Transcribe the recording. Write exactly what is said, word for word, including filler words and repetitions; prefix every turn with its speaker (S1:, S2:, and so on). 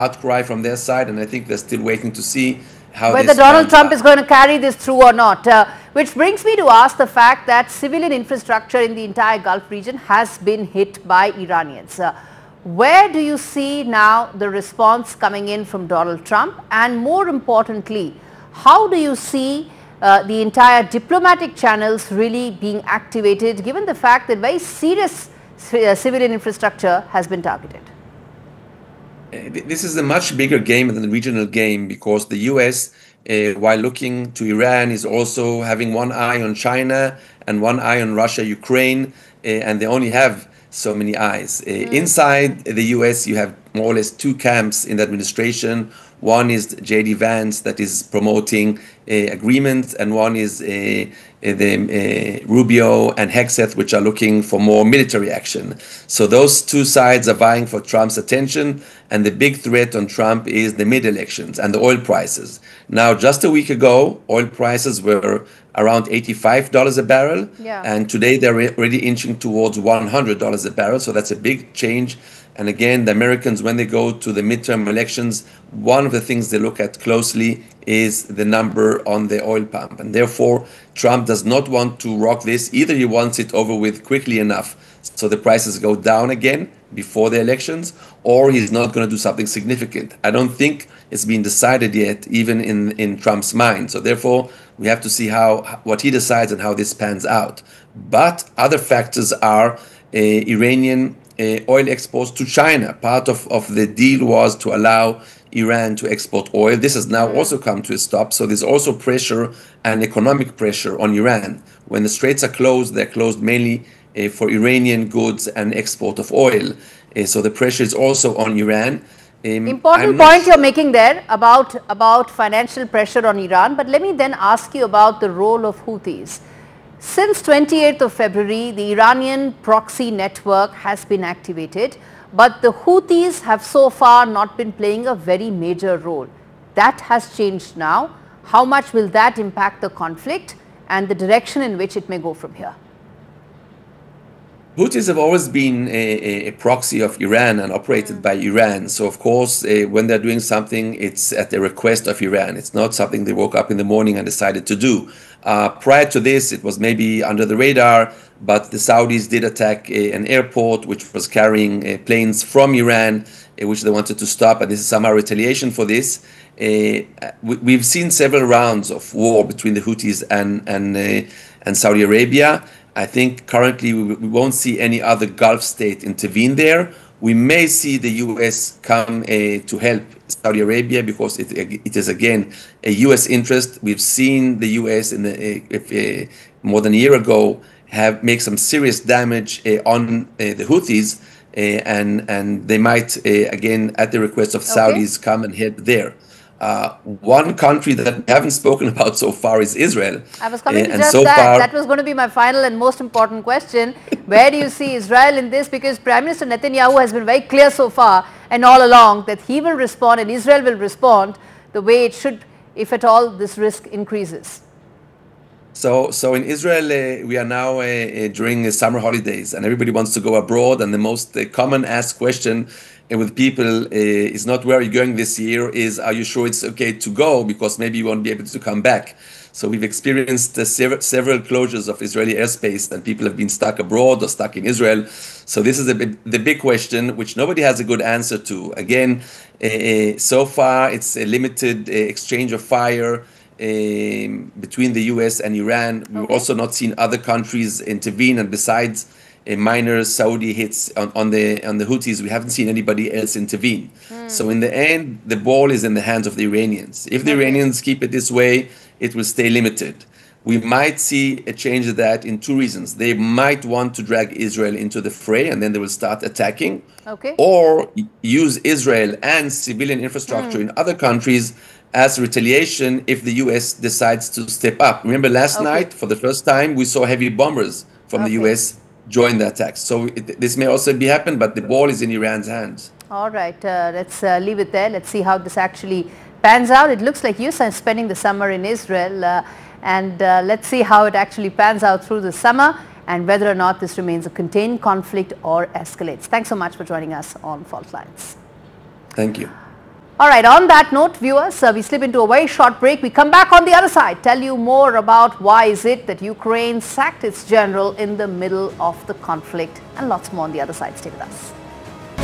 S1: outcry from their side, and I think they're still waiting to see how
S2: whether Donald Trump is going to carry this through or not. Uh, which brings me to ask the fact that civilian infrastructure in the entire Gulf region has been hit by Iranians. Uh, where do you see now the response coming in from Donald Trump? And more importantly, how do you see uh, the entire diplomatic channels really being activated, given the fact that very serious uh, civilian infrastructure has been targeted?
S1: This is a much bigger game than the regional game, because the U S, uh, while looking to Iran, is also having one eye on China and one eye on Russia, Ukraine, uh, and they only have so many eyes. Uh, mm. Inside the U S, you have more or less two camps in the administration. One is J D Vance, that is promoting uh, agreement, and one is uh, uh, the uh, Rubio and Hegseth, which are looking for more military action. So those two sides are vying for Trump's attention, and the big threat on Trump is the mid-elections and the oil prices. Now, just a week ago, oil prices were around eighty-five dollars a barrel,
S2: yeah.
S1: and today they're already inching towards one hundred dollars a barrel, so that's a big change. And again, the Americans, when they go to the midterm elections, one of the things they look at closely is the number on the oil pump. And therefore, Trump does not want to rock this. Either he wants it over with quickly enough so the prices go down again before the elections, or he's not going to do something significant. I don't think it's been decided yet, even in, in Trump's mind. So therefore, we have to see how what he decides and how this pans out. But other factors are uh, Iranian Uh, oil exports to China. Part of, of the deal was to allow Iran to export oil. This has now also come to a stop. So there's also pressure and economic pressure on Iran. When the straits are closed, they're closed mainly uh, for Iranian goods and export of oil. Uh, so the pressure is also on Iran.
S2: Um, Important point you're making there about, about financial pressure on Iran. But let me then ask you about the role of Houthis. Since twenty-eighth of February, the Iranian proxy network has been activated, but the Houthis have so far not been playing a very major role. That has changed now. How much will that impact the conflict and the direction in which it may go from here?
S1: Houthis have always been a, a proxy of Iran and operated by Iran. So, of course, uh, when they're doing something, it's at the request of Iran. It's not something they woke up in the morning and decided to do. Uh, prior to this, it was maybe under the radar, but the Saudis did attack a, an airport which was carrying uh, planes from Iran, uh, which they wanted to stop, and this is somehow retaliation for this. Uh, we, we've seen several rounds of war between the Houthis and, and, uh, and Saudi Arabia. I think currently we, we won't see any other Gulf state intervene there. We may see the U S come uh, to help Saudi Arabia because it, it is, again, a U S interest. We've seen the U S in the, uh, if, uh, more than a year ago have make some serious damage uh, on uh, the Houthis, uh, and, and they might, uh, again, at the request of Saudis, okay. come and help there. Uh, one country that we haven't spoken about so far is Israel.
S2: I was coming
S1: uh,
S2: to
S1: and
S2: just
S1: so
S2: that.
S1: Far,
S2: that was going to be my final and most important question. Where do you see Israel in this? Because Prime Minister Netanyahu has been very clear so far and all along that he will respond and Israel will respond the way it should, if at all this risk increases.
S1: So, so in Israel, uh, we are now uh, uh, during the summer holidays, and everybody wants to go abroad. And the most uh, common asked question uh, with people uh, is not where are you going this year, is are you sure it's okay to go, because maybe you won't be able to come back. So we've experienced uh, sev several closures of Israeli airspace, and people have been stuck abroad or stuck in Israel. So this is a, the big question, which nobody has a good answer to. Again, uh, so far it's a limited uh, exchange of fire Um, between the U S and Iran. We've okay. also not seen other countries intervene, and besides a minor Saudi hits on, on the on the Houthis, we haven't seen anybody else intervene. Mm. So in the end, the ball is in the hands of the Iranians. If the okay. Iranians keep it this way, it will stay limited. We might see a change of that in two reasons. They might want to drag Israel into the fray, and then they will start attacking,
S2: okay.
S1: or use Israel and civilian infrastructure mm. in other countries as retaliation if the U S decides to step up. Remember last okay. night, for the first time, we saw heavy bombers from okay. the U S join the attacks. So it, this may also be happen, but the ball is in Iran's hands.
S2: All right, uh, let's uh, leave it there. Let's see how this actually pans out. It looks like you're spending the summer in Israel, uh, and uh, let's see how it actually pans out through the summer and whether or not this remains a contained conflict or escalates. Thanks so much for joining us on Fault Lines.
S1: Thank you.
S2: All right, on that note, viewers, uh, we slip into a very short break. We come back on the other side, tell you more about why is it that Ukraine sacked its general in the middle of the conflict, and lots more on the other side. Stay with us.